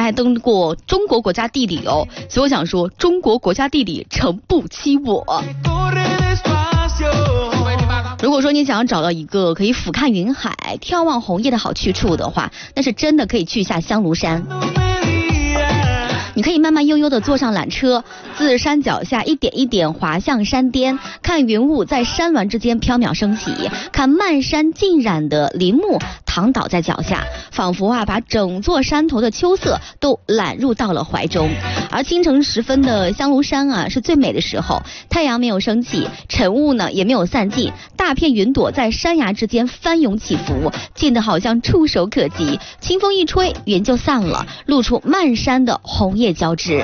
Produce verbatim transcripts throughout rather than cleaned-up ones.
他还登过中国国家地理哦，所以我想说，中国国家地理诚不欺我。如果说你想要找到一个可以俯瞰云海、眺望红叶的好去处的话，那是真的可以去一下香炉山。你可以慢慢悠悠地坐上缆车，自山脚下一点一点滑向山巅，看云雾在山峦之间飘渺升起，看漫山尽染的林木躺倒在脚下，仿佛啊把整座山头的秋色都揽入到了怀中。而清晨时分的香炉山啊是最美的时候，太阳没有升起，晨雾呢也没有散尽，大片云朵在山崖之间翻涌起伏，近得好像触手可及，清风一吹，云就散了，露出漫山的红叶交织。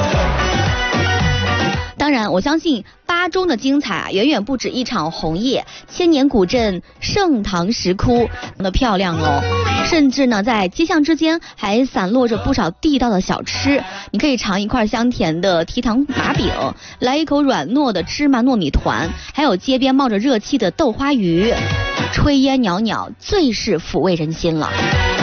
当然我相信巴中的精彩啊远远不止一场红叶，千年古镇盛唐石窟那漂亮哦，甚至呢在街巷之间还散落着不少地道的小吃，你可以尝一块香甜的蹄糖麻饼，来一口软糯的芝麻糯米团，还有街边冒着热气的豆花鱼，炊烟袅袅，最是抚慰人心了。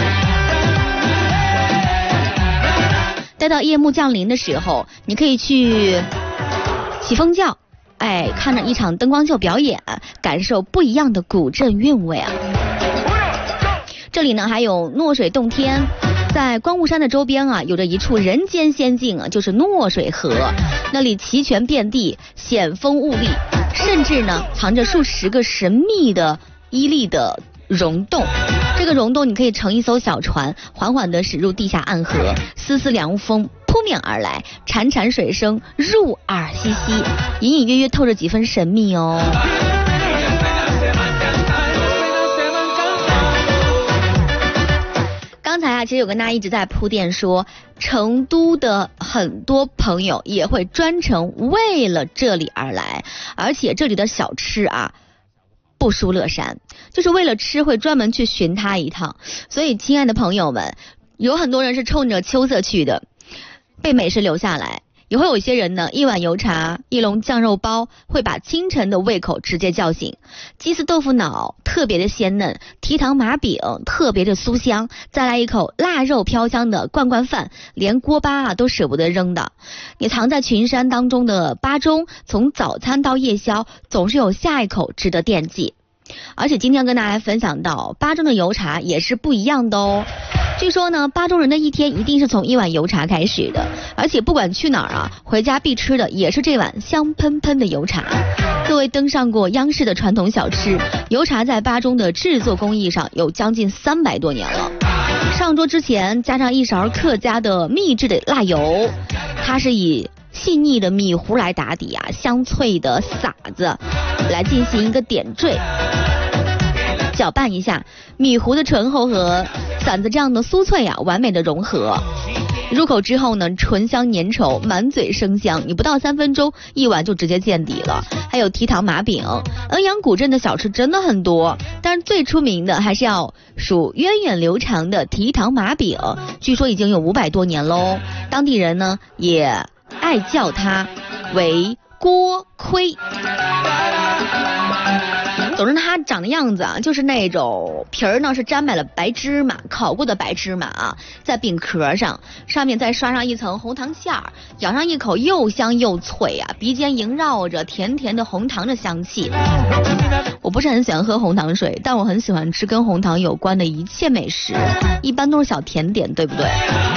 待到夜幕降临的时候，你可以去起风教，哎，看着一场灯光秀表演，感受不一样的古镇韵味啊。这里呢还有诺水洞天，在光雾山的周边啊，有着一处人间仙境啊，就是诺水河，那里奇泉遍地，险峰兀立，甚至呢藏着数十个神秘的屹立的溶洞。这个溶洞你可以乘一艘小船，缓缓地驶入地下暗河，丝丝凉风扑面而来，潺潺水声入耳兮兮，隐隐约约透着几分神秘哦。刚才啊，其实有跟大家一直在铺垫说，成都的很多朋友也会专程为了这里而来，而且这里的小吃啊不输乐山，就是为了吃会专门去寻它一趟。所以亲爱的朋友们，有很多人是冲着秋色去的，被美食留下来，也会有一些人呢，一碗油茶一笼酱肉包会把清晨的胃口直接叫醒。鸡丝豆腐脑特别的鲜嫩，蹄糖麻饼特别的酥香，再来一口腊肉飘香的罐罐饭，连锅巴啊都舍不得扔的。你藏在群山当中的巴中，从早餐到夜宵总是有下一口值得惦记。而且今天跟大家分享到，巴中的油茶也是不一样的哦。据说呢，巴中人的一天一定是从一碗油茶开始的，而且不管去哪儿啊，回家必吃的也是这碗香喷喷的油茶。各位登上过央视的传统小吃，油茶在巴中的制作工艺上有将近三百多年了。上桌之前加上一勺客家的秘制的辣油，它是以细腻的米糊来打底啊，香脆的撒子来进行一个点缀，搅拌一下，米糊的醇厚和馓子这样的酥脆啊，完美的融合。入口之后呢，醇香粘稠，满嘴生香，你不到三分钟一碗就直接见底了。还有蹄糖麻饼，恩阳古镇的小吃真的很多，但是最出名的还是要数源远流长的蹄糖麻饼，据说已经有五百多年喽。当地人呢也爱叫它为锅盔。总之它长的样子啊，就是那种皮儿呢是沾满了白芝麻，烤过的白芝麻啊，在饼壳上，上面再刷上一层红糖馅儿，咬上一口又香又脆啊，鼻尖萦绕着甜甜的红糖的香气。我不是很喜欢喝红糖水，但我很喜欢吃跟红糖有关的一切美食，一般都是小甜点，对不对？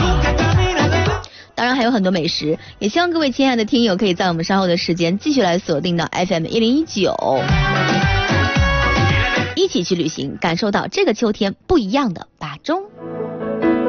当然还有很多美食，也希望各位亲爱的听友可以在我们稍后的时间继续来锁定到 F M 一零一九，一起去旅行，感受到这个秋天不一样的巴中。